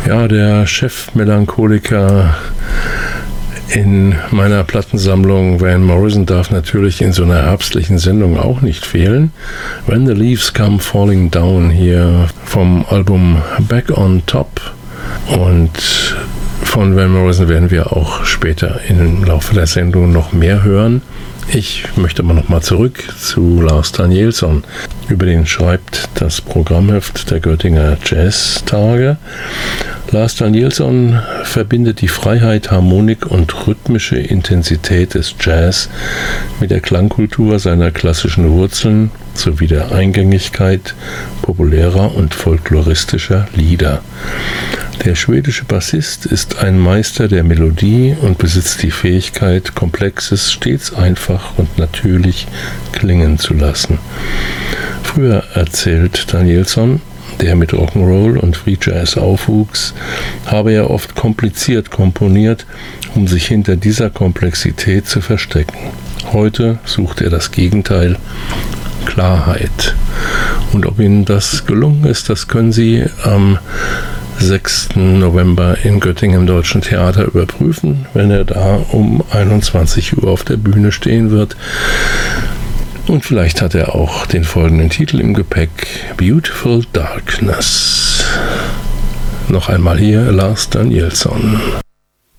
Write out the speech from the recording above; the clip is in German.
Ja, der Chefmelancholiker in meiner Plattensammlung Van Morrison darf natürlich in so einer herbstlichen Sendung auch nicht fehlen. When the Leaves Come Falling Down hier vom Album Back on Top. Und von Van Morrison werden wir auch später im Laufe der Sendung noch mehr hören. Ich möchte aber nochmal zurück zu Lars Danielsson. Über den schreibt das Programmheft der Göttinger Jazz-Tage. Lars Danielsson verbindet die Freiheit, Harmonik und rhythmische Intensität des Jazz mit der Klangkultur seiner klassischen Wurzeln sowie der Eingängigkeit populärer und folkloristischer Lieder. Der schwedische Bassist ist ein Meister der Melodie und besitzt die Fähigkeit, Komplexes stets einfach und natürlich klingen zu lassen. Früher, erzählt Danielsson, der mit Rock'n'Roll und Free Jazz aufwuchs, habe er oft kompliziert komponiert, um sich hinter dieser Komplexität zu verstecken. Heute sucht er das Gegenteil, Klarheit. Und ob Ihnen das gelungen ist, das können Sie am 6. November in Göttingen im Deutschen Theater überprüfen, wenn er da um 21 Uhr auf der Bühne stehen wird. Und vielleicht hat er auch den folgenden Titel im Gepäck: Beautiful Darkness. Noch einmal hier Lars Danielsson.